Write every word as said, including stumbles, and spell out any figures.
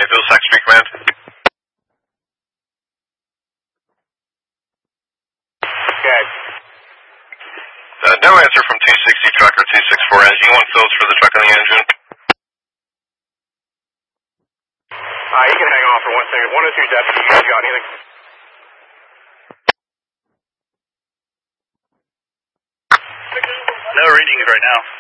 Bill Saxby Command. Okay. Uh, no answer from T sixty truck or T sixty-four engine. You want fills for the truck and the engine? Uh, you can hang on for one second. one oh two deputy, you got anything? No readings right now.